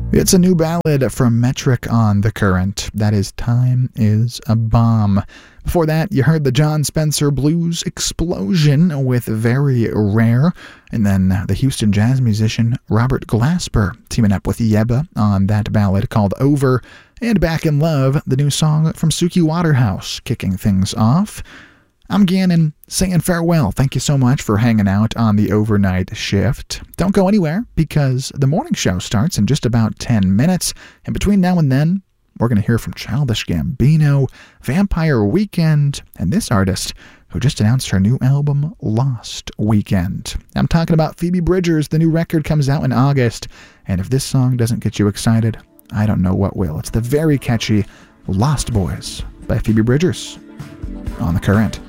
It's a new ballad from Metric on The Current. That is Time is a Bomb. Before that, you heard the John Spencer Blues Explosion with Very Rare, and then the Houston jazz musician Robert Glasper teaming up with Yebba on that ballad called Over, and Back in Love, the new song from Suki Waterhouse, kicking things off. I'm Gannon, saying farewell. Thank you so much for hanging out on the overnight shift. Don't go anywhere, because the morning show starts in just about 10 minutes, and between now and then, we're going to hear from Childish Gambino, Vampire Weekend, and this artist who just announced her new album, Lost Weekend. I'm talking about Phoebe Bridgers. The new record comes out in August, and if this song doesn't get you excited, I don't know what will. It's the very catchy Lost Boys by Phoebe Bridgers on The Current.